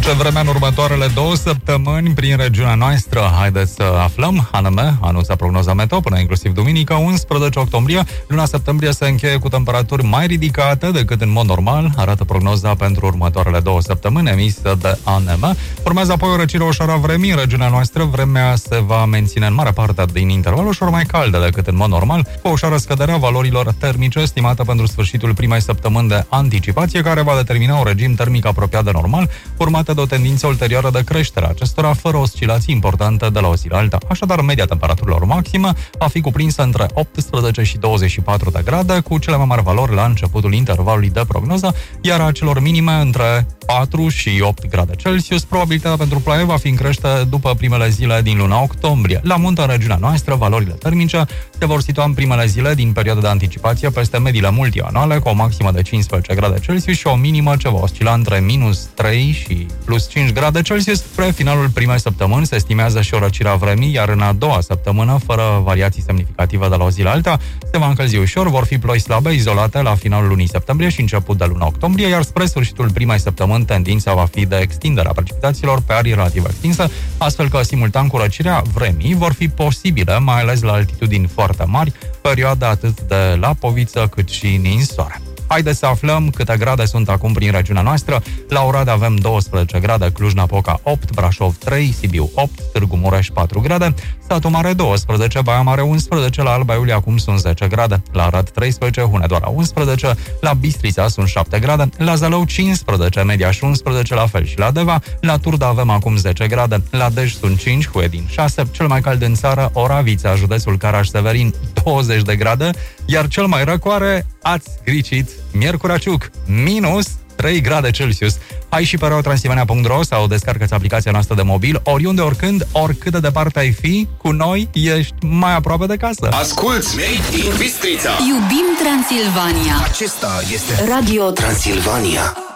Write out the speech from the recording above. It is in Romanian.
Ce vreme în următoarele 2 săptămâni prin regiunea noastră? Haideți să aflăm. ANM anunță prognoza meteo până inclusiv duminică, 11 octombrie. Luna septembrie se încheie cu temperaturi mai ridicate decât în mod normal, arată prognoza pentru următoarele 2 săptămâni emisă de ANM. Urmează apoi o răcire ușoară a vremii în regiunea noastră. Vremea se va menține în mare parte din interval ușor mai caldă decât în mod normal, cu o ușoară scădere a valorilor termice estimată pentru sfârșitul primei săptămâni de anticipație, care va determina un regim termic apropiat de normal, urmată de o tendință ulterioară de creștere a acestora, fără oscilații importante de la o zi la alta. Așadar, media temperaturilor maximă va fi cuprinsă între 18 și 24 de grade, cu cele mai mari valori la începutul intervalului de prognoză, iar a celor minime între 4 și 8 grade Celsius. Probabilitatea pentru ploaie va fi în creștere după primele zile din luna octombrie. La munte, în regiunea noastră, valorile termice se vor situa în primele zile din perioada de anticipație peste mediile multianuale, cu o maximă de 15 grade Celsius și o minimă ce va oscila între minus 3 și plus 5 grade Celsius. Spre finalul primei săptămâni se estimează și o răcire a vremii, iar în a doua săptămână, fără variații semnificative de la o zi la alta, se va încălzi ușor, vor fi ploi slabe, izolate la finalul lunii septembrie și început de luna octombrie, iar spre sfârșitul primei săptămâni tendința va fi de extinderea precipitațiilor pe arii relativ extinse, astfel că simultan cu răcirea vremii vor fi posibile, mai ales la altitudini foarte mari, perioade atât de lapoviță cât și ninsoare. Haideți să aflăm câte grade sunt acum prin regiunea noastră. La Oradea avem 12 grade, Cluj-Napoca 8, Brașov 3, Sibiu 8, Târgu Mureș 4 grade, Satu Mare 12, Baia Mare 11, la Alba Iulia acum sunt 10 grade, la Arad 13, Hunedoara 11, la Bistrița sunt 7 grade, la Zalău 15, Mediaș 11, la fel și la Deva, la Turda avem acum 10 grade, la Dej sunt 5, Huedin 6, cel mai cald în țară, Oravița, județul Caraș-Severin 20 de grade, iar cel mai răcoare, ați ghicit, Miercurea Ciuc, minus 3 grade Celsius. Hai și pe reotransilvania.ro sau descarcă-ți aplicația noastră de mobil, oriunde, oricând, oricât de departe ai fi, cu noi ești mai aproape de casă. Asculți Made in Bistrița. Iubim Transilvania. Acesta este Radio Transilvania.